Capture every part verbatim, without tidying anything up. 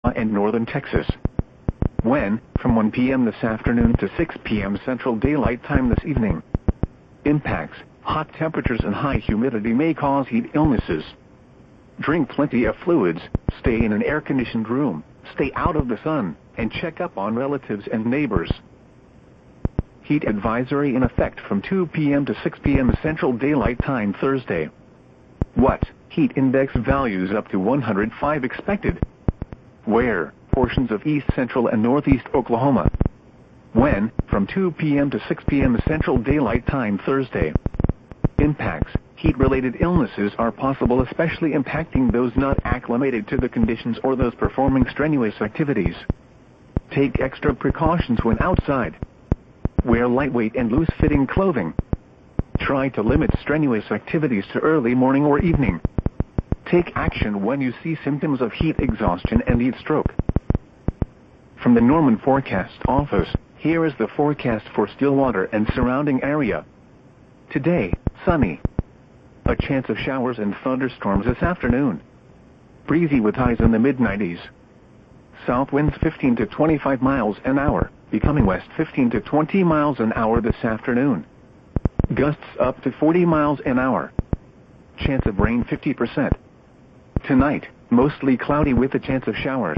and northern Texas. When, from one p m this afternoon to six p m Central Daylight Time this evening. Impacts, hot temperatures and high humidity may cause heat illnesses. Drink plenty of fluids, stay in an air-conditioned room, stay out of the sun, and check up on relatives and neighbors. Heat advisory in effect from two p m to six p m Central Daylight Time Thursday. What? Heat index values up to one hundred five expected. Where? Portions of east central and northeast Oklahoma. When? From two p m to six p m Central Daylight Time Thursday. Impacts. Heat-related illnesses are possible, especially impacting those not acclimated to the conditions or those performing strenuous activities. Take extra precautions when outside. Wear lightweight and loose-fitting clothing. Try to limit strenuous activities to early morning or evening. Take action when you see symptoms of heat exhaustion and heat stroke. From the Norman Forecast Office, here is the forecast for Stillwater and surrounding area. Today, sunny. A chance of showers and thunderstorms this afternoon. Breezy with highs in the mid nineties. South winds fifteen to twenty-five miles an hour, becoming west fifteen to twenty miles an hour this afternoon. Gusts up to forty miles an hour. Chance of rain fifty percent. Tonight, mostly cloudy with a chance of showers.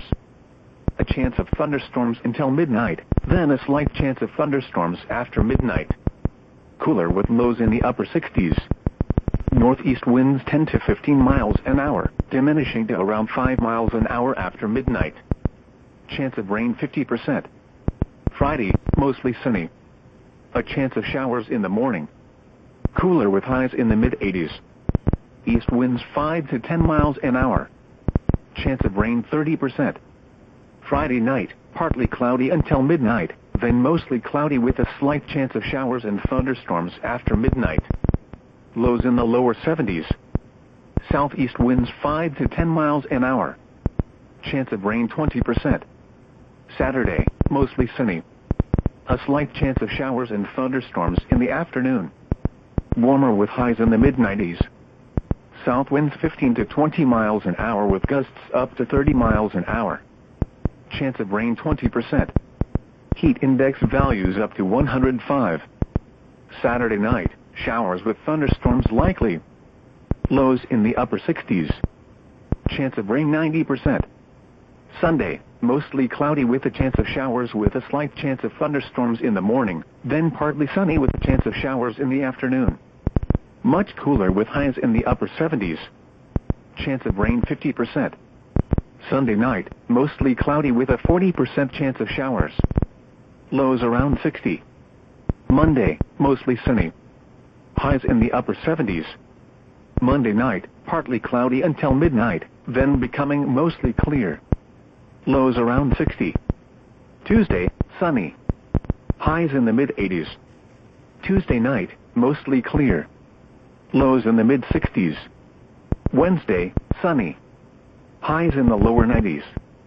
A chance of thunderstorms until midnight, then a slight chance of thunderstorms after midnight. Cooler with lows in the upper sixties. Northeast winds ten to fifteen miles an hour, diminishing to around five miles an hour after midnight. Chance of rain fifty percent. Friday, mostly sunny. A chance of showers in the morning. Cooler with highs in the mid eighties. East winds five to ten miles an hour. Chance of rain thirty percent. Friday night, partly cloudy until midnight, then mostly cloudy with a slight chance of showers and thunderstorms after midnight. Lows in the lower seventies. Southeast winds five to ten miles an hour. Chance of rain twenty percent. Saturday, mostly sunny. A slight chance of showers and thunderstorms in the afternoon. Warmer with highs in the mid nineties. South winds fifteen to twenty miles an hour with gusts up to thirty miles an hour. Chance of rain twenty percent. Heat index values up to one hundred five. Saturday night, showers with thunderstorms likely. Lows in the upper sixties. Chance of rain ninety percent. Sunday, mostly cloudy with a chance of showers with a slight chance of thunderstorms in the morning, then partly sunny with a chance of showers in the afternoon. Much cooler with highs in the upper seventies. Chance of rain fifty percent. Sunday night, mostly cloudy with a forty percent chance of showers. Lows around sixty. Monday, mostly sunny. Highs in the upper seventies. Monday night, partly cloudy until midnight, then becoming mostly clear. Lows around sixty. Tuesday, sunny. Highs in the mid eighties. Tuesday night, mostly clear. Lows in the mid sixties. Wednesday, sunny. Highs in the lower nineties.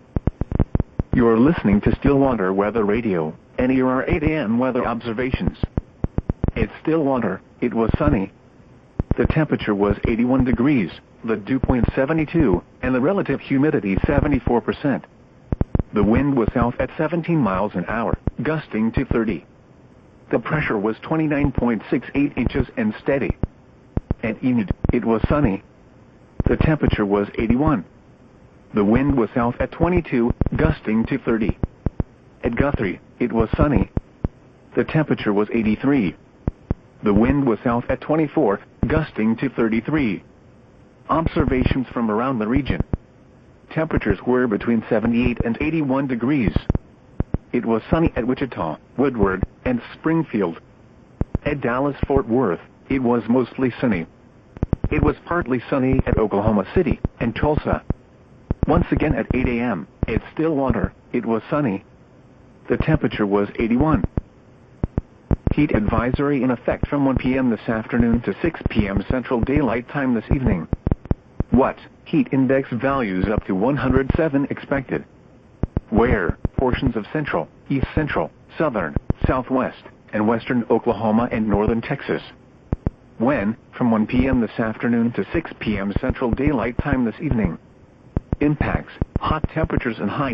You're listening to Stillwater Weather Radio, and here are eight a m weather observations. At Stillwater, it was sunny. The temperature was eighty-one degrees, the dew point seventy-two, and the relative humidity seventy-four percent. The wind was south at seventeen miles an hour, gusting to thirty. The pressure was twenty-nine point six eight inches and steady. At Enid, it was sunny. The temperature was eighty-one. The wind was south at twenty-two, gusting to thirty. At Guthrie, it was sunny. The temperature was eighty-three. The wind was south at twenty-four, gusting to thirty-three. Observations from around the region. Temperatures were between seventy-eight and eighty-one degrees. It was sunny at Wichita, Woodward, and Springfield. At Dallas-Fort Worth, it was mostly sunny. It was partly sunny at Oklahoma City and Tulsa. Once again at eight a m, at Stillwater, it was sunny. The temperature was eighty-one. Heat advisory in effect from one p m this afternoon to six p m Central Daylight Time this evening. What? Heat index values up to one hundred seven expected. Where? Portions of central, east central, southern, southwest, and western Oklahoma and northern Texas. When? From one p m this afternoon to six p m Central Daylight Time this evening. Impacts, hot temperatures and high